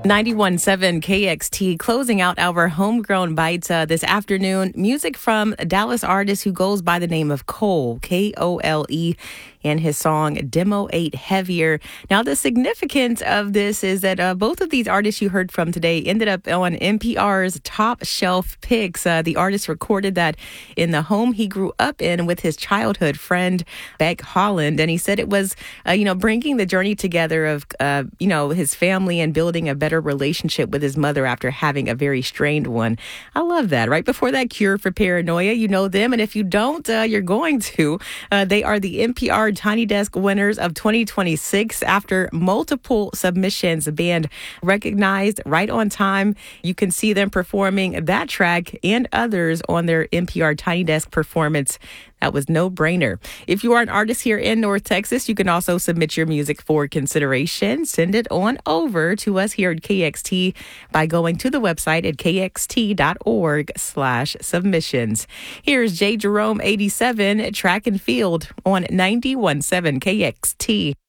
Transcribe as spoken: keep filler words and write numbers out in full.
ninety-one point seven K X T, closing out our Homegrown Bites uh, this afternoon. Music from a Dallas artist who goes by the name of Cole, K O L E, and his song Demo eight Heavier. Now, the significance of this is that uh, both of these artists you heard from today ended up on N P R's Top Shelf Picks. Uh, the artist recorded that in the home he grew up in with his childhood friend, Beck Holland, and he said it was, uh, you know, bringing the journey together of, uh, you know, his family and building a better relationship with his mother after having a very strained one. I love that. Right before that, Cure for Paranoia. You know them, and if you don't, uh, you're going to. Uh, they are the N P R Tiny Desk winners of twenty twenty-six. After multiple submissions, the band recognized right on time. You can see them performing that track and others on their N P R Tiny Desk performance. That was no brainer. If you are an artist here in North Texas, you can also submit your music for consideration. Send it on over to us here at K X T by going to the website at k x t dot org slash submissions. Here's J. Jerome eighty-seven, Track and Field on ninety-one point seven K X T.